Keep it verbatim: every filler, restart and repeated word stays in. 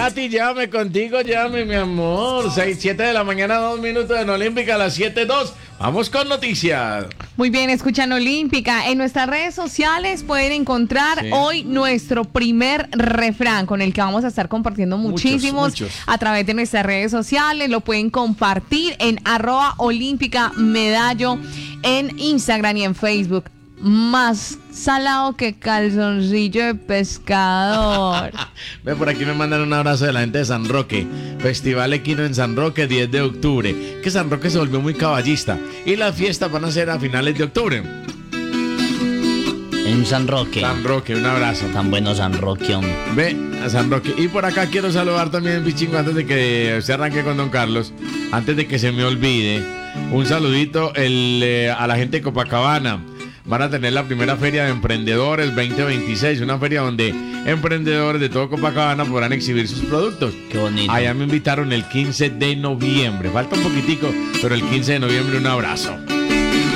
Katy, llévame contigo, llévame, mi amor. seis, siete de la mañana, dos minutos en Olímpica, a las siete dos. Vamos con noticias. Muy bien, escuchan Olímpica. En nuestras redes sociales pueden encontrar sí. hoy nuestro primer refrán con el que vamos a estar compartiendo muchísimos muchos, muchos. a través de nuestras redes sociales. Lo pueden compartir en arroba olímpica medallo en Instagram y en Facebook. Más salado que calzoncillo de pescador. Ve, por aquí me mandan un abrazo de la gente de San Roque. Festival Equino en San Roque, diez de octubre. Que San Roque se volvió muy caballista y las fiestas van a ser a finales de octubre. En San Roque. San Roque, un abrazo. Tan bueno San Roque. Ve, a San Roque. Y por acá quiero saludar también, Pichingo, antes de que se arranque con don Carlos, antes de que se me olvide, un saludito el, eh, a la gente de Copacabana. Van a tener la primera feria de emprendedores veinte veintiséis, una feria donde emprendedores de todo Copacabana podrán exhibir sus productos. Qué bonito. Allá me invitaron el quince de noviembre. Falta un poquitico, pero el quince de noviembre un abrazo.